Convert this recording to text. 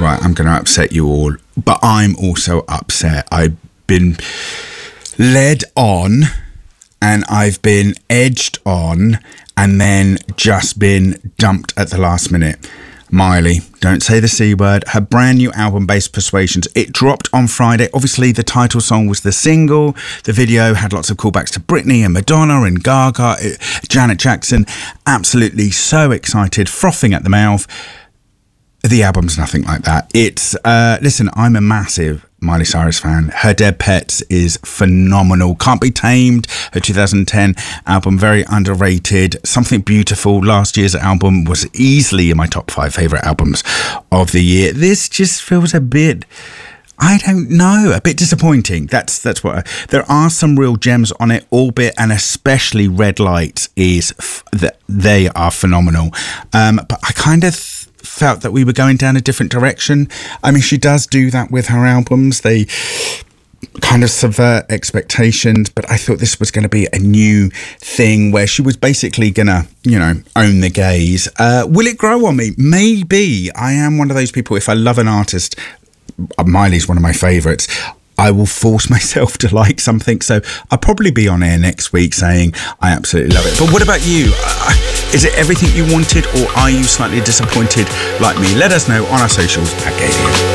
Right, I'm going to upset you all, but I'm also upset. I've been led on and I've been edged on and then just been dumped at the last minute. Miley, don't say the C word, her brand new album Basic Persuasions, it dropped on Friday. Obviously the title song was the single. The video had lots of callbacks to Britney and Madonna and Gaga, Janet Jackson. Absolutely so excited, frothing at the mouth. The album's nothing like that. It's, listen, I'm a massive Miley Cyrus fan. Her Dead Pets is phenomenal. Can't Be Tamed, her 2010 album, very underrated. Something Beautiful, last year's album, was easily in my top 5 favourite albums of the year. This just feels a bit, I don't know, a bit disappointing. That's what, there are some real gems on it, albeit, and especially Red Lights they are phenomenal. But I kind of felt that we were going down a different direction. I mean, she does do that with her albums. They kind of subvert expectations, but I thought this was going to be a new thing where she was basically going to, own the gaze. Will it grow on me? Maybe. I am one of those people, if I love an artist, Miley's one of my favourites, I will force myself to like something. So I'll probably be on air next week saying I absolutely love it. But what about you? Is it everything you wanted, or are you slightly disappointed like me? Let us know on our socials at Gaydio.